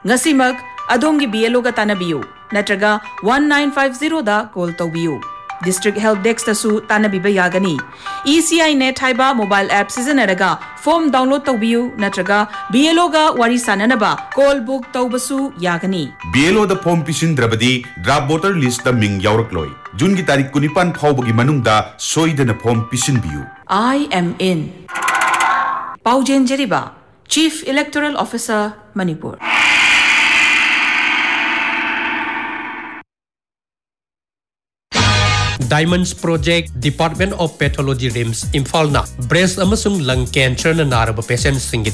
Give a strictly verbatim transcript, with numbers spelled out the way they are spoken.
ngasimak adomgi B L O ga tanabiyu natraga one nine five zero da call tawbiyu. District Help Desk tasu tanabiba yagani. E C I Net haiba mobile app sijanaraga form download tawbiyu natraga B L O ga wari sananaba call book tawbasu yagani. B L O da form pisindrabadi draft voter list da ming yaurakloi. June ki tarik kunipan phawbagi manungda soidana form pisinbiyu. I am in. Paujen Jeriba, Chief Electoral Officer, Manipur. Diamonds Project Department of Pathology R I M S Imphal na breast amasung lung cancer na naraba patients